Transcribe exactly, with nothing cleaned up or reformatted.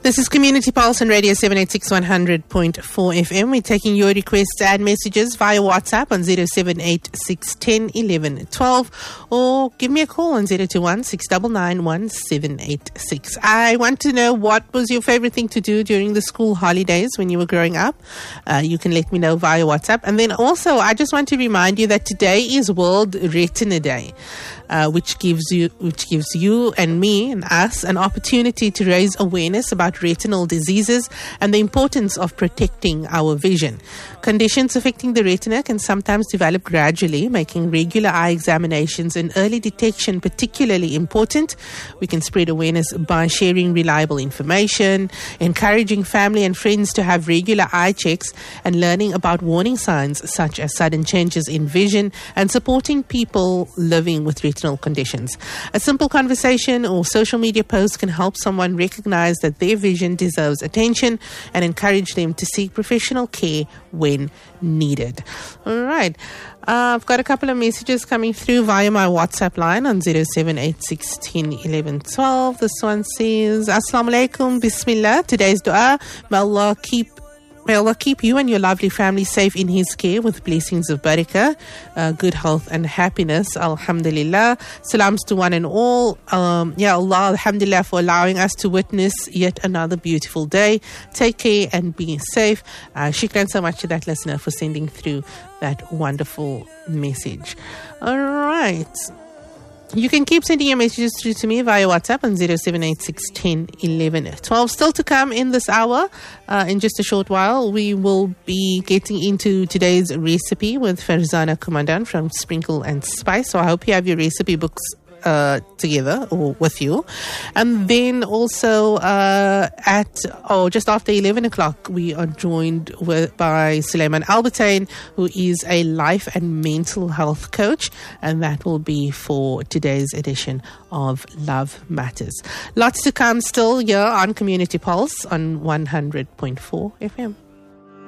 This is Community Pulse on Radio seven eighty-six one hundred point four F M. We're taking your requests and messages via WhatsApp on zero seven eight six one zero one one one two or give me a call on zero two one six nine nine one seven eight six. I want to know, what was your favorite thing to do during the school holidays when you were growing up? Uh, you can let me know via WhatsApp. And then also, I just want to remind you that today is World Retina Day, uh, which gives you, which gives you and me and us an opportunity to raise awareness about retinal diseases and the importance of protecting our vision. Conditions affecting the retina can sometimes develop gradually, making regular eye examinations and early detection particularly important. We can spread awareness by sharing reliable information, encouraging family and friends to have regular eye checks, and learning about warning signs such as sudden changes in vision, and supporting people living with retinal conditions. A simple conversation or social media post can help someone recognize that their vision deserves attention and encourage them to seek professional care when needed. All right. Uh, I've got a couple of messages coming through via my WhatsApp line on zero seven eight six one zero one one one two. This one says, Assalamu alaikum, Bismillah. Today's dua, may Allah keep May Allah keep you and your lovely family safe in His care with blessings of barakah, uh, good health and happiness. Alhamdulillah. Salams to one and all. Um, ya Allah, Alhamdulillah, for allowing us to witness yet another beautiful day. Take care and be safe. Uh, shukran so much to that listener for sending through that wonderful message. All right. You can keep sending your messages through to me via WhatsApp on zero seven eight six one zero one one one two. Still to come in this hour. Uh, in just a short while, we will be getting into today's recipe with Farzana Kumandan from Sprinkle and Spice. So I hope you have your recipe books Uh, together or with you. And then also uh, at oh just after eleven o'clock, we are joined with, by Suleiman Albertine, who is a life and mental health coach, and that will be for today's edition of Love Matters. Lots to come still here on Community Pulse on one hundred point four F M.